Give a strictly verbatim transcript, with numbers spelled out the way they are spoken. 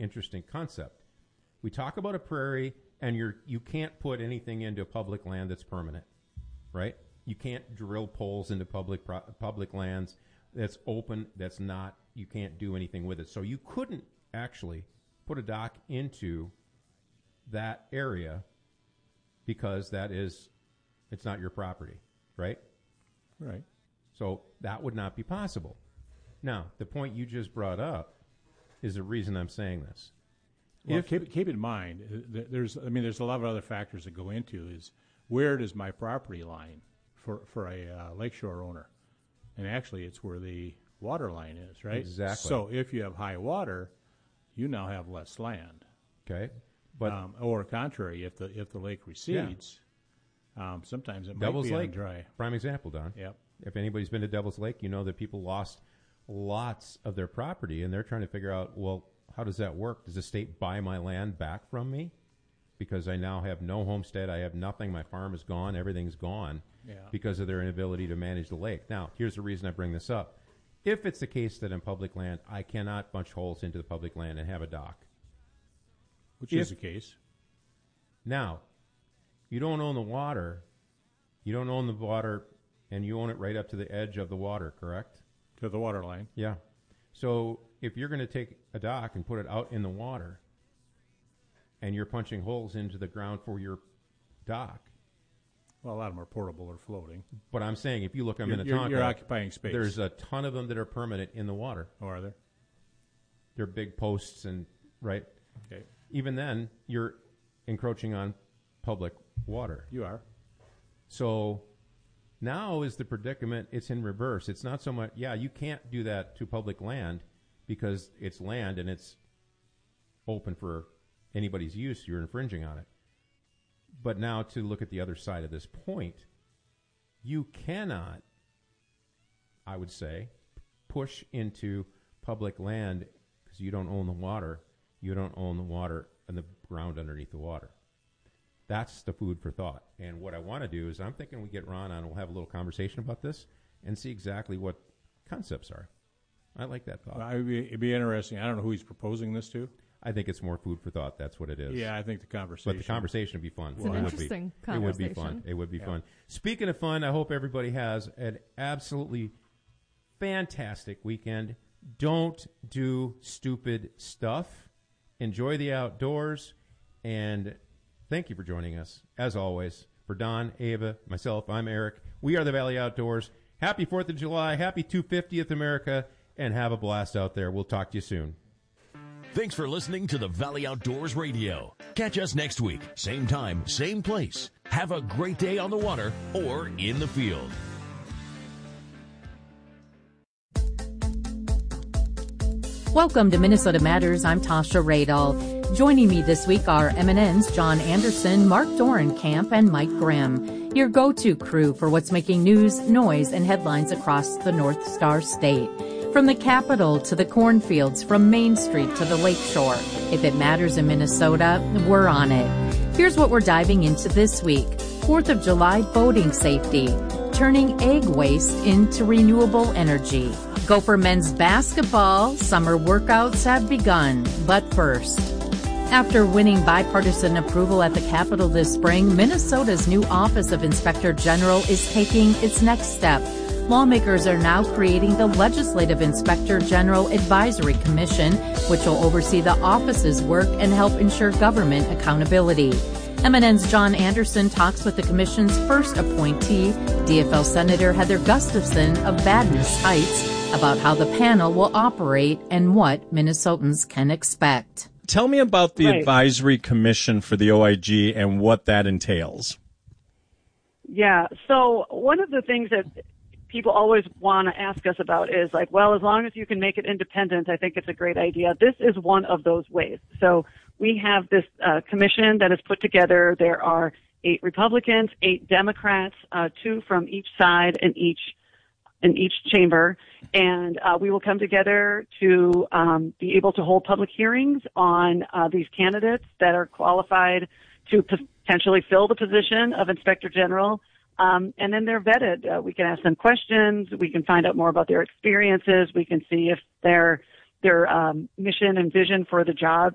interesting concept. We talk about a prairie, and you're you can't put anything into public land that's permanent, right? You can't drill poles into public pro- public lands that's open. That's not. You can't do anything with it. So you couldn't actually put a dock into that area because that is, it's not your property, right? Right. So that would not be possible. Now, the point you just brought up is the reason I'm saying this. Well, if, keep, keep in mind, uh, there's, I mean, there's a lot of other factors that go into is where does my property line for, for a uh, lakeshore owner? And actually, it's where the water line is, right? Exactly. So if you have high water, you now have less land. Okay. But um, or contrary, if the if the lake recedes, yeah. um, sometimes it Devil's might be Lake, on dry. Prime example, Don. Yep. If anybody's been to Devil's Lake, you know that people lost lots of their property, and they're trying to figure out, well, how does that work? Does the state buy my land back from me? Because I now have no homestead, I have nothing, my farm is gone, everything's gone Yeah. because of their inability to manage the lake. Now, here's the reason I bring this up. If it's the case that in public land, I cannot punch holes into the public land and have a dock. Which if, is the case. Now, you don't own the water. You don't own the water, and you own it right up to the edge of the water, correct? To the water line. Yeah. So if you're going to take a dock and put it out in the water, and you're punching holes into the ground for your dock. Well, a lot of them are portable or floating. But I'm saying, if you look at you're, Minnetonka, you're, you're occupying space. There's a ton of them that are permanent in the water. Oh, are there? They're big posts and, right? Okay. Even then, you're encroaching on public water. You are. So now is the predicament, it's in reverse. It's not so much, yeah, you can't do that to public land because it's land and it's open for anybody's use. You're infringing on it. But now to look at the other side of this point, you cannot, I would say, push into public land because you don't own the water. You don't own the water and the ground underneath the water. That's the food for thought. And what I want to do is I'm thinking we get Ron on and we'll have a little conversation about this and see exactly what concepts are. I like that thought. Well, it'd, be, it'd be interesting. I don't know who he's proposing this to. I think it's more food for thought. That's what it is. Yeah, I think the conversation. But the conversation would be fun. It's an it interesting would be. conversation. It would be fun. It would be yeah. fun. Speaking of fun, I hope everybody has an absolutely fantastic weekend. Don't do stupid stuff. Enjoy the outdoors. And thank you for joining us, as always. For Don, Ava, myself, I'm Eric. We are the Valley Outdoors. Happy fourth of July. Happy two hundred fiftieth America. And have a blast out there. We'll talk to you soon. Thanks for listening to the Valley Outdoors Radio. Catch us next week, same time, same place. Have a great day on the water or in the field. Welcome to Minnesota Matters. I'm Tasha Radel. Joining me this week are M N N's John Anderson, Mark Dorenkamp, and Mike Grimm, your go-to crew for what's making news, noise, and headlines across the North Star State. From the Capitol to the cornfields, from Main Street to the Lakeshore. If it matters in Minnesota, we're on it. Here's what we're diving into this week. fourth of July boating safety. Turning egg waste into renewable energy. Gopher men's basketball. Summer workouts have begun. But first, after winning bipartisan approval at the Capitol this spring, Minnesota's new Office of Inspector General is taking its next step. Lawmakers are now creating the Legislative Inspector General Advisory Commission, which will oversee the office's work and help ensure government accountability. M N N's John Anderson talks with the commission's first appointee, D F L Senator Heather Gustafson of Badness Heights, about how the panel will operate and what Minnesotans can expect. Tell me about the right. Advisory Commission for the O I G and what that entails. Yeah, so one of the things that people always want to ask us about is like, well, as long as you can make it independent, I think it's a great idea. This is one of those ways. So we have this uh, commission that is put together. There are eight Republicans, eight Democrats, uh, two from each side in each in each chamber, and uh, we will come together to um, be able to hold public hearings on uh, these candidates that are qualified to potentially fill the position of Inspector General. Um, and then they're vetted. Uh, we can ask them questions. We can find out more about their experiences. We can see if their their um, mission and vision for the job